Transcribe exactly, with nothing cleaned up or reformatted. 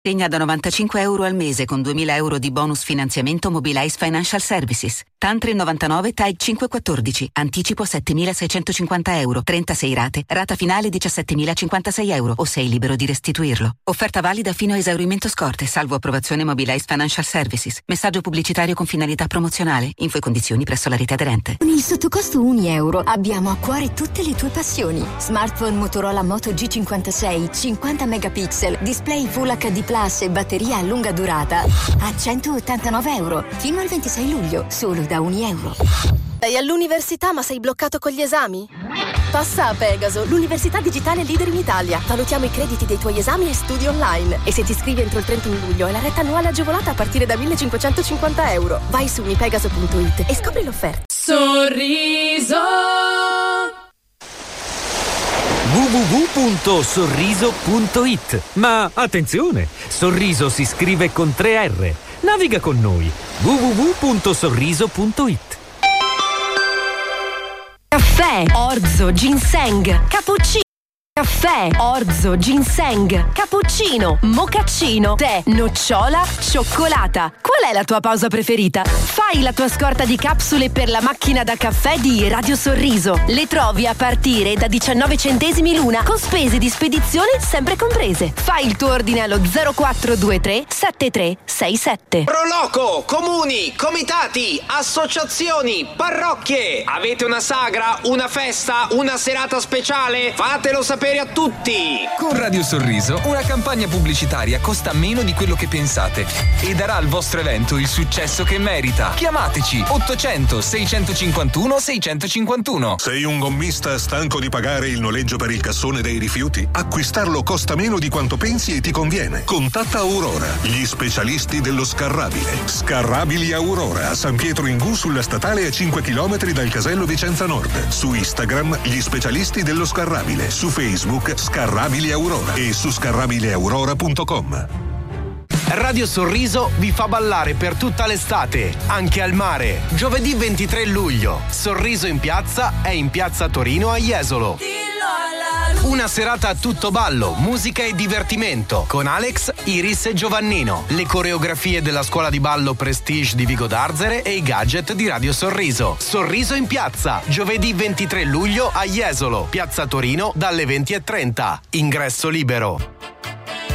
Segna da novantacinque euro al mese con duemila euro di bonus finanziamento Mobilize Financial Services. Tantri novantanove T A I cinquecentoquattordici. Anticipo settemilaseicentocinquanta euro. trentasei rate. Rata finale diciassettemilacinquantasei euro. O sei libero di restituirlo. Offerta valida fino a esaurimento scorte, salvo approvazione Mobilize Financial Services. Messaggio pubblicitario con finalità promozionale. Info e condizioni presso la rete aderente. Con il sottocosto un euro abbiamo a cuore tutte le tue passioni. Smartphone Motorola Moto G cinquantasei, cinquanta megapixel, display Full acca di Plus e batteria a lunga durata a centottantanove euro. Fino al ventisei luglio, solo da un euro. Sei all'università ma sei bloccato con gli esami? Passa a Pegaso, l'università digitale leader in Italia. Valutiamo i crediti dei tuoi esami e studi online. E se ti iscrivi entro il trentuno luglio hai la retta annuale agevolata a partire da millecinquecentocinquanta euro. Vai su unipegaso punto it e scopri l'offerta. Sorriso w w w punto sorriso punto it. Ma attenzione, Sorriso si scrive con tre R. Naviga con noi. w w w punto sorriso punto it. Caffè Orzo Ginseng Cappuccino. Caffè Orzo Ginseng Cappuccino Mocaccino Tè Nocciola Cioccolata. Qual è la tua pausa preferita? Fai la tua scorta di capsule per la macchina da caffè di Radio Sorriso. Le trovi a partire da diciannove centesimi l'una, con spese di spedizione sempre comprese. Fai il tuo ordine allo zero quattro due tre sette tre sei sette. Proloco, comuni, comitati, associazioni, parrocchie. Avete una sagra, una festa, una serata speciale? Fatelo sapere a tutti. Con Radio Sorriso una campagna pubblicitaria costa meno di quello che pensate e darà al vostro evento il successo che merita. Chiamateci ottocento seicentocinquantuno seicentocinquantuno. Sei un gommista stanco di pagare il noleggio per il cassone dei rifiuti? Acquistarlo costa meno di quanto pensi e ti conviene. Contatta Aurora, gli specialisti dello scarrabile. Scarrabili Aurora, a San Pietro in Gu sulla statale a cinque chilometri dal casello Vicenza Nord. Su Instagram gli specialisti dello scarrabile. Su Facebook Scarrabili Aurora e su scarrabile aurora punto com. Radio Sorriso vi fa ballare per tutta l'estate, anche al mare. Giovedì ventitré luglio, Sorriso in piazza è in piazza Torino a Jesolo. Una serata a tutto ballo, musica e divertimento con Alex, Iris e Giovannino. Le coreografie della scuola di ballo Prestige di Vigo d'Arzere e i gadget di Radio Sorriso. Sorriso in piazza, giovedì ventitré luglio a Jesolo, piazza Torino dalle venti e trenta. Ingresso libero.